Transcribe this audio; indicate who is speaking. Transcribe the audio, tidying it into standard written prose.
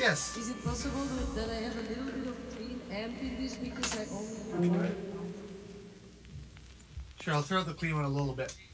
Speaker 1: yes.
Speaker 2: Is it possible that I have a little bit of clean amp in this because I only.
Speaker 1: Sure, I'll throw out the clean one a little bit.